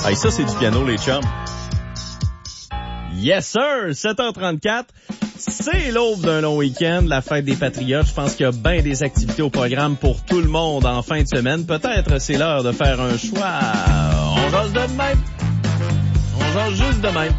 Hey, ça, c'est du piano, les chums. Yes, sir! 7h34. C'est l'aube d'un long week-end, la fête des Patriotes. Je pense qu'il y a bien des activités au programme pour tout le monde en fin de semaine. Peut-être c'est l'heure de faire un choix. On jase de même. On jase juste de même.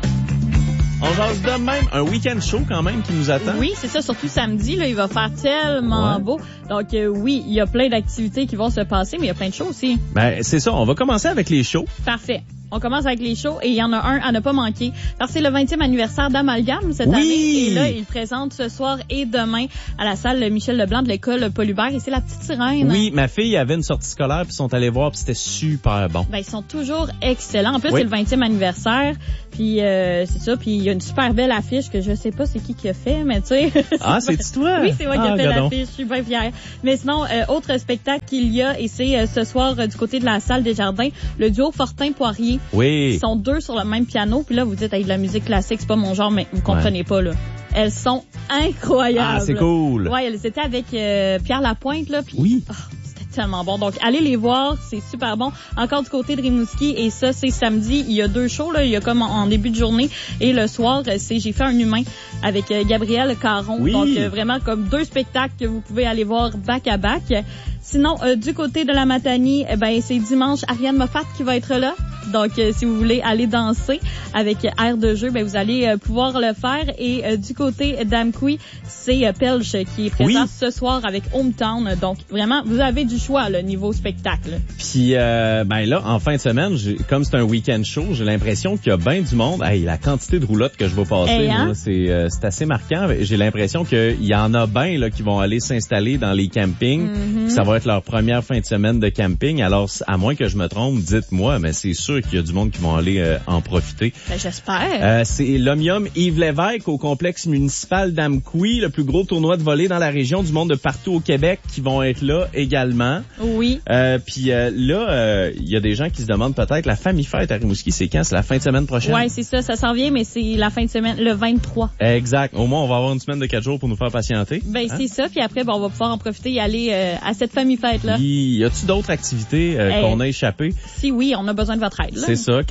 On jase de même. Un week-end chaud quand même qui nous attend. Oui, c'est ça. Surtout samedi, là, il va faire tellement beau. Donc oui, il y a plein d'activités qui vont se passer, mais il y a plein de shows aussi. Ben, c'est ça. On va commencer avec les shows. Parfait. On commence avec les shows et il y en a un à ne pas manquer parce que c'est le 20e anniversaire d'Amalgame cette année et là, il présente ce soir et demain à la salle Michel Leblanc de l'école Paul Hubert et c'est la petite sirène. Oui, ma fille avait une sortie scolaire puis ils sont allés voir puis c'était super bon. Ben, ils sont toujours excellents. En plus, c'est le 20e anniversaire puis c'est ça puis il y a une super belle affiche que je sais pas c'est qui a fait mais tu sais. Ah, c'est toi? Oui, c'est moi qui ai fait l'affiche. Je suis bien fière. Mais sinon, autre spectacle qu'il y a et c'est ce soir du côté de la salle des Jardins, le duo Fortin-Poirier. Oui. Ils sont deux sur le même piano. Puis là, vous dites, hey, de la musique classique, c'est pas mon genre, mais vous comprenez pas, là. Elles sont incroyables. Ah, c'est cool. Ouais, elles étaient avec Pierre Lapointe, là. Puis, oui. C'était tellement bon. Donc, allez les voir. C'est super bon. Encore du côté de Rimouski. Et ça, c'est samedi. Il y a 2 shows, là. Il y a comme en début de journée. Et le soir, c'est J'ai fait un humain avec Gabriel Caron. Oui. Donc, vraiment comme 2 spectacles que vous pouvez aller voir back à back. Sinon, du côté de la Matanie, c'est dimanche Ariane Moffat qui va être là. Donc, si vous voulez aller danser avec air de jeu, vous allez pouvoir le faire. Et du côté d'Amqui, c'est Pelch qui est présent ce soir avec Hometown. Donc, vraiment, vous avez du choix, le niveau spectacle. Puis, là, en fin de semaine, comme c'est un week-end show, j'ai l'impression qu'il y a bien du monde. Hey, la quantité de roulottes que je vais passer, moi, c'est assez marquant. J'ai l'impression qu'il y en a bien là qui vont aller s'installer dans les campings. Ça va être leur première fin de semaine de camping. Alors, à moins que je me trompe, dites-moi, mais c'est sûr qu'il y a du monde qui vont aller en profiter. J'espère. C'est l'Omnium Yves Lévesque au complexe municipal d'Amqui, le plus gros tournoi de volley dans la région, du monde de partout au Québec qui vont être là également. Oui. Puis là, il y a des gens qui se demandent peut-être la famille fête à Rimouski, c'est quand? C'est la fin de semaine prochaine? Oui, c'est ça. Ça s'en vient, mais c'est la fin de semaine, le 23. Exact. Au moins, on va avoir une semaine de 4 jours pour nous faire patienter. C'est ça. Puis après, on va pouvoir en profiter et aller à cette famille fête-là. Y a-tu d'autres activités qu'on a échappées? Si oui, on a besoin de votre aide. Là. C'est ça.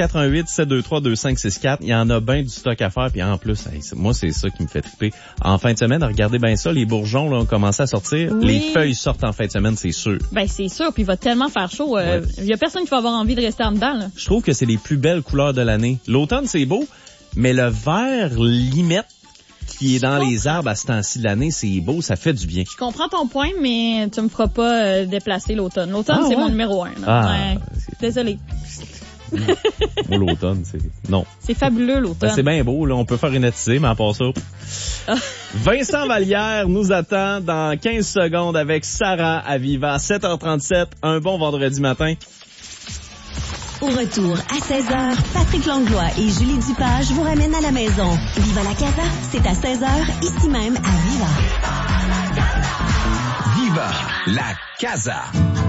88-723-2564. Il y en a bien du stock à faire. Puis en plus, moi, c'est ça qui me fait triper. En fin de semaine, regardez bien ça. Les bourgeons là, ont commencé à sortir. Oui. Les feuilles sortent en fin de semaine, c'est sûr. C'est sûr. Puis il va tellement faire chaud. Il y a personne qui va avoir envie de rester en dedans. Là. Je trouve que c'est les plus belles couleurs de l'année. L'automne, c'est beau, mais le vert limette qui est dans les arbres à ce temps-ci de l'année, c'est beau, ça fait du bien. Je comprends ton point, mais tu me feras pas déplacer l'automne. L'automne, c'est mon numéro 1. Désolée. Moi, l'automne, non. C'est fabuleux, l'automne. C'est bien beau, là. On peut faire une attisée, mais à part ça. Vincent Vallière nous attend dans 15 secondes avec Sarah à Viva. 7h37. Un bon vendredi matin. Au retour, à 16h, Patrick Langlois et Julie Dupage vous ramènent à la maison. Viva la Casa, c'est à 16h, ici même à Viva. Viva la Casa.